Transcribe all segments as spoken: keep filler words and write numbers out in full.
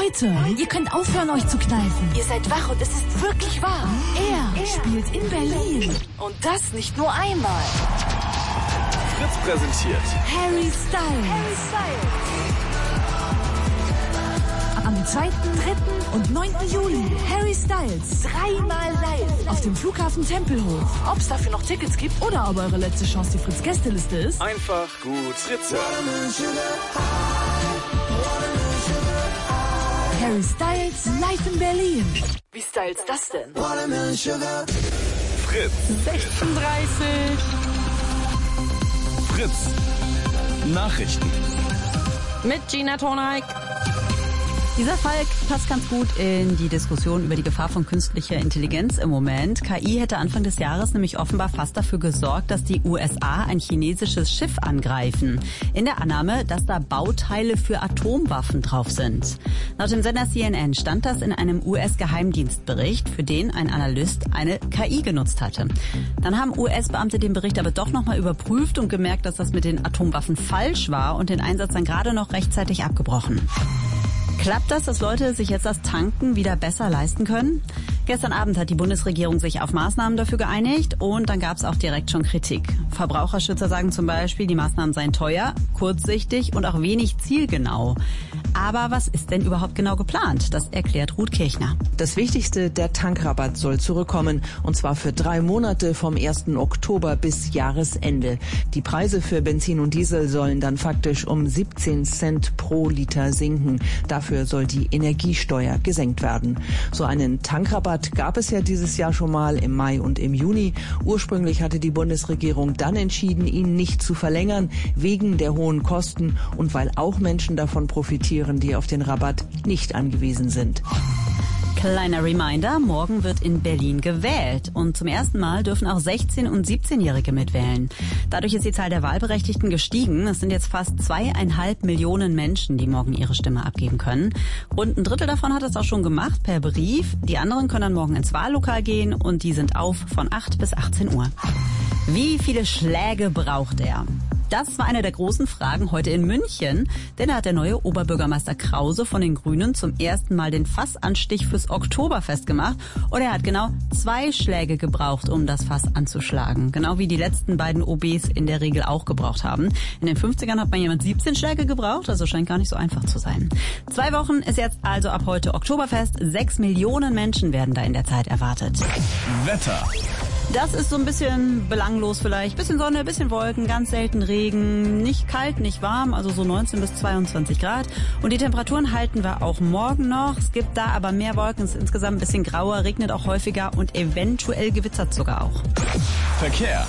Leute, ihr könnt aufhören, euch zu kneifen. Ihr seid wach und es ist wirklich wahr. Er, er spielt in Berlin. Und das nicht nur einmal. Fritz präsentiert Harry Styles. Harry Styles. Am zweiten, dritten und neunten Juli. Harry Styles. Dreimal live. Auf dem Flughafen Tempelhof. Ob es dafür noch Tickets gibt Oder ob eure letzte Chance die Fritz-Gästeliste ist. einfach gut Fritz hören. Harry Styles live in Berlin. Wie styles das denn? Fritz. sechzehn Uhr dreißig. Fritz. Nachrichten. Mit Gina Torneik. Dieser Fall passt ganz gut in die Diskussion über die Gefahr von künstlicher Intelligenz im Moment. K I hätte Anfang des Jahres nämlich offenbar fast dafür gesorgt, dass die U S A ein chinesisches Schiff angreifen. In der Annahme, dass da Bauteile für Atomwaffen drauf sind. Laut dem Sender C N N stand das in einem U S-Geheimdienstbericht, für den ein Analyst eine K I genutzt hatte. Dann haben U S-Beamte den Bericht aber doch nochmal überprüft und gemerkt, dass das mit den Atomwaffen falsch war und den Einsatz dann gerade noch rechtzeitig abgebrochen. Klappt das, dass Leute sich jetzt das Tanken wieder besser leisten können? Gestern Abend hat die Bundesregierung sich auf Maßnahmen dafür geeinigt und dann gab es auch direkt schon Kritik. Verbraucherschützer sagen zum Beispiel, die Maßnahmen seien teuer, kurzsichtig und auch wenig zielgenau. Aber was ist denn überhaupt genau geplant? Das erklärt Ruth Kirchner. Das Wichtigste, der Tankrabatt soll zurückkommen. Und zwar für drei Monate vom ersten Oktober bis Jahresende. Die Preise für Benzin und Diesel sollen dann faktisch um siebzehn Cent pro Liter sinken. Dafür soll die Energiesteuer gesenkt werden. So einen Tankrabatt gab es ja dieses Jahr schon mal im Mai und im Juni. Ursprünglich hatte die Bundesregierung dann entschieden, ihn nicht zu verlängern, wegen der hohen Kosten und weil auch Menschen davon profitieren, die auf den Rabatt nicht angewiesen sind. Kleiner Reminder, morgen wird in Berlin gewählt und zum ersten Mal dürfen auch sechzehn- und siebzehnjährige mitwählen. Dadurch ist die Zahl der Wahlberechtigten gestiegen. Es sind jetzt fast zweieinhalb Millionen Menschen, die morgen ihre Stimme abgeben können. Rund ein Drittel davon hat es auch schon gemacht per Brief. Die anderen können dann morgen ins Wahllokal gehen und die sind auf von acht bis achtzehn Uhr. Wie viele Schläge braucht er? Das war eine der großen Fragen heute in München, denn da hat der neue Oberbürgermeister Krause von den Grünen zum ersten Mal den Fassanstich fürs Oktoberfest gemacht und er hat genau zwei Schläge gebraucht, um das Fass anzuschlagen. Genau wie die letzten beiden O Bs in der Regel auch gebraucht haben. In den fünfzigern hat man jemand siebzehn Schläge gebraucht, also scheint gar nicht so einfach zu sein. Zwei Wochen ist jetzt also ab heute Oktoberfest. Sechs Millionen Menschen werden da in der Zeit erwartet. Wetter. Das ist so ein bisschen belanglos vielleicht. Bisschen Sonne, bisschen Wolken, ganz selten Regen. Nicht kalt, nicht warm, also so neunzehn bis zweiundzwanzig Grad. Und die Temperaturen halten wir auch morgen noch. Es gibt da aber mehr Wolken, es ist insgesamt ein bisschen grauer, regnet auch häufiger und eventuell gewittert sogar auch. Verkehr.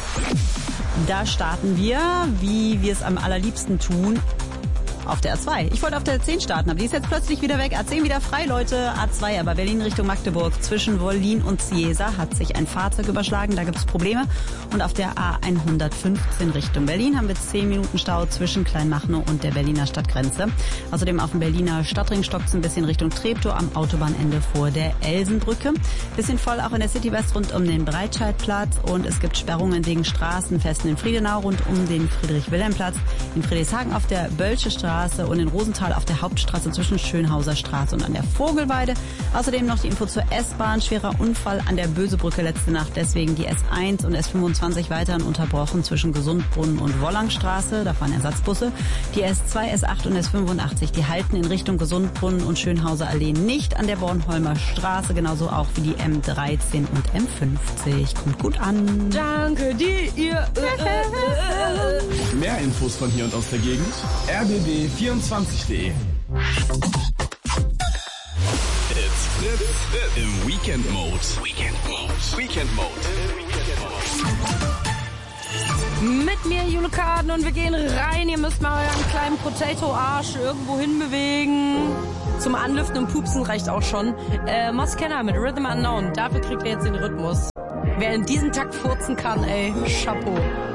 Da starten wir, wie wir es am allerliebsten tun, auf der A zwei. Ich wollte auf der A zehn starten, aber die ist jetzt plötzlich wieder weg. A zehn wieder frei, Leute. A zwei, aber Berlin Richtung Magdeburg. Zwischen Wollin und Ciesa hat sich ein Fahrzeug überschlagen. Da gibt es Probleme. Und auf der A hundertfünfzehn Richtung Berlin haben wir zehn Minuten Stau zwischen Kleinmachnow und der Berliner Stadtgrenze. Außerdem auf dem Berliner Stadtring stockt es ein bisschen Richtung Treptow am Autobahnende vor der Elsenbrücke. Bisschen voll auch in der City West rund um den Breitscheidplatz. Und es gibt Sperrungen wegen Straßenfesten in Friedenau rund um den Friedrich-Wilhelm-Platz. In Friedrichshagen auf der Bölsche Straße und in Rosenthal auf der Hauptstraße zwischen Schönhauser Straße und an der Vogelweide. Außerdem noch die Info zur S-Bahn. Schwerer Unfall an der Bösebrücke letzte Nacht. Deswegen die S eins und S fünfundzwanzig weiterhin unterbrochen zwischen Gesundbrunnen und Wollangstraße. Da fahren Ersatzbusse. Die S zwei, S acht und S fünfundachtzig, die halten in Richtung Gesundbrunnen und Schönhauser Allee nicht an der Bornholmer Straße. Genauso auch wie die M dreizehn und M fünfzig. Kommt gut an. Danke dir, ihr. Mehr Infos von hier und aus der Gegend. R B B vierundzwanzig punkt de. It's Fritz im Weekend Mode. Weekend Mode. Weekend Mode. Mit mir Jule Karten und wir gehen rein. Ihr müsst mal euren kleinen Potato-Arsch irgendwo hinbewegen. Zum Anlüften und Pupsen reicht auch schon. Äh, Mos Kenner mit Rhythm Unknown. Dafür kriegt ihr jetzt den Rhythmus. Wer in diesen Takt furzen kann, ey, Chapeau.